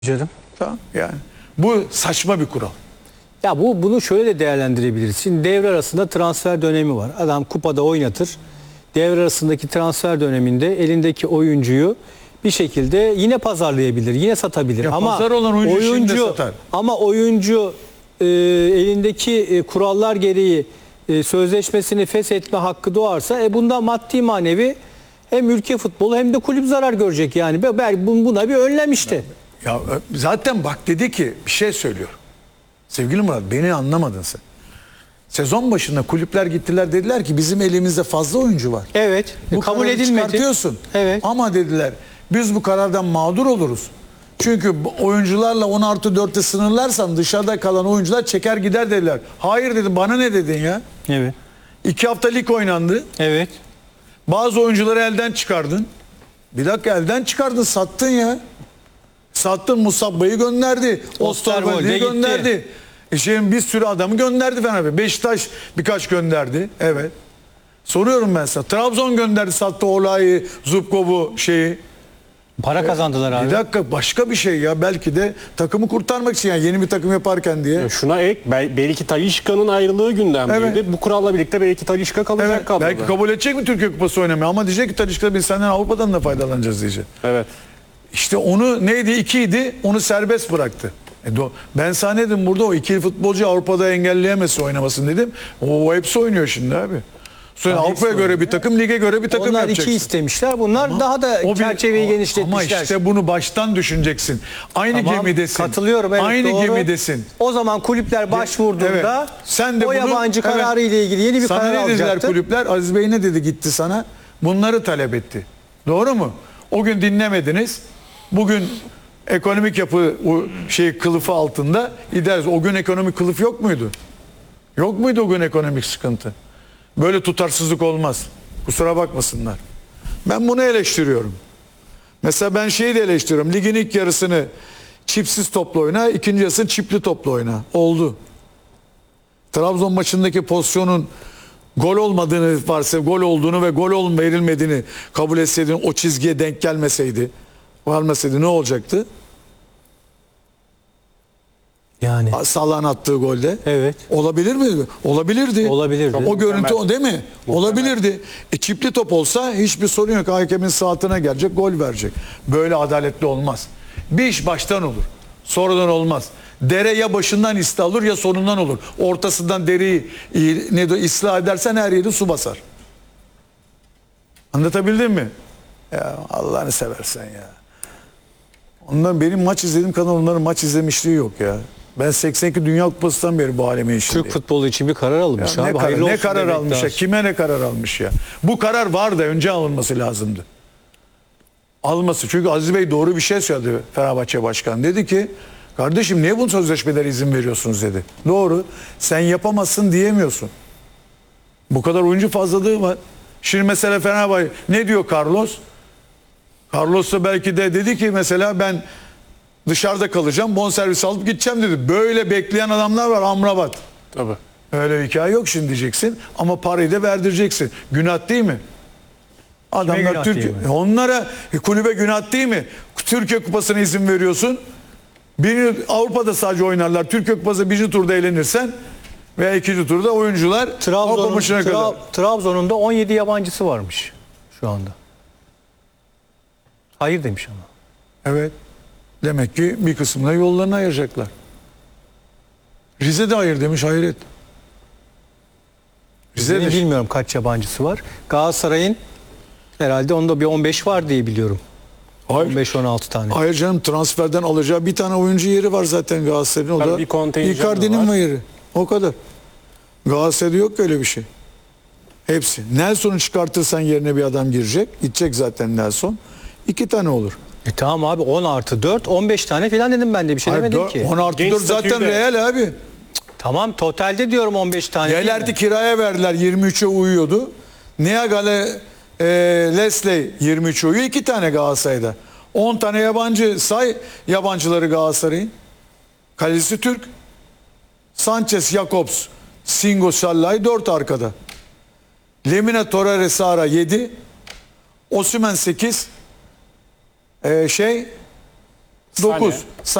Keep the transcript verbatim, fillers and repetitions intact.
Canım. Tamam yani. Bu saçma bir kural. Ya bu bunu şöyle de değerlendirebiliriz. Şimdi devre arasında transfer dönemi var. Adam kupada oynatır. Devre arasındaki transfer döneminde elindeki oyuncuyu bir şekilde yine pazarlayabilir, yine satabilir. Ya ama pazar olan oyuncu şimdi satar. Ama oyuncu e, elindeki e, kurallar gereği e, sözleşmesini feshetme hakkı doğarsa e, bundan maddi manevi hem ülke futbolu hem de kulüp zarar görecek yani. Belki buna bir önlem işte. Ya zaten bak dedi ki bir şey söylüyor. Sevgili Murat, beni anlamadın sen. Sezon başında kulüpler gittiler, dediler ki bizim elimizde fazla oyuncu var. Evet. Bu kabul kararı edilmedi. çıkartıyorsun. Evet. Ama dediler biz bu karardan mağdur oluruz. Çünkü bu oyuncularla on artı dörtte sınırlarsan dışarıda kalan oyuncular çeker gider dediler. Hayır dedim, bana ne dedin ya? Evet. İki hafta lig oynandı. Evet. Bazı oyuncuları elden çıkardın. Bir dakika, elden çıkardın, sattın ya. Sattın, Musabba'yı gönderdi. Osterwolde'yi gönderdi. E şimdi bir sürü adamı gönderdi Fenerbahçe. Beşiktaş birkaç gönderdi. Evet. Soruyorum ben sana. Trabzon gönderdi, sattı Ola'yı, Zubkov'u, şeyi. Para kazandılar abi. Bir dakika, başka bir şey ya. Belki de takımı kurtarmak için, yani yeni bir takım yaparken diye. Şuna ek, belki Talisca'nın ayrılığı gündemdeydi. Evet. Bu kuralla birlikte belki Talisca kalacak Evet. kadroda. Belki kabul edecek mi Türkiye Kupası oynamaya, ama diyecek ki Talisca biz senden Avrupa'dan da faydalanacağız diyecek. Evet. İşte onu neydi, ikiydi, onu serbest bıraktı. E do, ben sana dedim burada o ikili futbolcu Avrupa'da engelleyemezse oynamasın dedim. O hepsi oynuyor şimdi abi. Sonra Tabii Avrupa'ya göre bir takım, lige göre bir takım Onlar yapacaksın. iki istemişler. Bunlar ama daha da o bir, çerçeveyi genişletmişler. Ama işte bunu baştan düşüneceksin. Aynı Tamam, gemidesin. katılıyorum. Evet, Aynı doğru. gemidesin. O zaman kulüpler başvurduğunda Evet. Sen de o bunu, yabancı evet. kararı ile ilgili yeni bir sana karar ne dediler alacaktı. kulüpler? Aziz Bey ne dedi gitti sana? Bunları talep etti. Doğru mu? O gün dinlemediniz. Bugün ekonomik yapı o şey kılıfı altında ideriz. O gün ekonomik kılıf yok muydu? Yok muydu o gün ekonomik sıkıntı? Böyle tutarsızlık olmaz. Kusura bakmasınlar. Ben bunu eleştiriyorum. Mesela ben şeyi de eleştiriyorum. Ligin ilk yarısını çipsiz topla oyna, ikinci yarısını çipli topla oyna. Oldu. Trabzon maçındaki pozisyonun gol olmadığını varsa, gol olduğunu ve gol olma verilmediğini kabul etseydin, o çizgiye denk gelmeseydi, varmasaydı ne olacaktı? Yani. Salah'ın attığı golde. Evet. Olabilir mi? Olabilirdi. Olabilirdi. O görüntü o değil mi? Muhtemel. Olabilirdi. E, çipli top olsa hiçbir sorun yok. Hakemin saatine gelecek, gol verecek. Böyle adaletli olmaz. Bir iş baştan olur. Sonradan olmaz. Dere ya başından ıslah olur ya sonundan olur. Ortasından dereyi ne de ıslah edersen her yeri su basar. Anlatabildim mi? Ya Allah'ını seversen ya. Ondan benim maç izlediğim kadar onların maç izlemişliği yok ya. Ben seksen iki Dünya Kupası'ndan beri bu aleme işim. Türk futbolu için bir karar alınmış Ya abi. ne karar, Hayırlı ne olsun karar demek almış ya? lazım. Kime ne karar almış ya? Bu karar vardı, önce alınması lazımdı. Alması. Çünkü Aziz Bey doğru bir şey söyledi, Fenerbahçe Başkanı. Dedi ki kardeşim niye bu sözleşmelere izin veriyorsunuz dedi. Doğru. Sen yapamazsın diyemiyorsun. Bu kadar oyuncu fazlalığı var. Şimdi mesela Fenerbahçe ne diyor Carlos? Carlos da belki de dedi ki mesela ben dışarıda kalacağım, bonservis alıp gideceğim dedi. Böyle bekleyen adamlar var, Amrabat. Tabii. Öyle bir hikaye yok şimdi diyeceksin ama parayı da verdireceksin. Günah değil mi? Adamlar günah Türkiye, değil mi? onlara e, kulübe günah değil mi? Türkiye Kupası'na izin veriyorsun. Birini Avrupa'da sadece oynarlar. Türkiye Kupası birinci turda eğlenirsen veya ikinci turda oyuncular Avrupa Trabzon'un, maçına kadar. Tra- Trabzon'un da on yedi yabancısı varmış şu anda. Hayır demiş ama. Evet. Demek ki bir kısmına yollarını ayıracaklar. Rize de hayır demiş, hayret. Rize Benim de bilmiyorum kaç yabancısı var. Galatasaray'ın herhalde onda bir on beş var diye biliyorum. hayır. on beş on altı tane. Hayır canım, transferden alacağı bir tane oyuncu yeri var zaten Galatasaray'ın. O Tabii da bir kontenjanı Icardi'nin var. yeri. O kadar. Galatasaray'da yok öyle bir şey. Hepsi. Nelson'u çıkartırsan yerine bir adam girecek. Gidecek zaten Nelson. İki tane olur. E tamam abi on artı dört on beş tane falan dedim ben de bir şey Hayır, demedim dört- ki. on artı Genç dört zaten statüyle. real abi. Tamam totalde diyorum on beş tane. değil mi? Yelerti kiraya verdiler, yirmi üçe uyuyordu. Niagale e, Leslie yirmi üçe uyuyor. iki tane Galatasaray'da. on tane yabancı say, yabancıları Galatasaray'ın. Kalecisi Türk. Sanchez, Jakobs, Singo, Sallay dört arkada. Lemina, Torreira, Sara yedi. Osimhen sekiz. Ee, şey dokuz.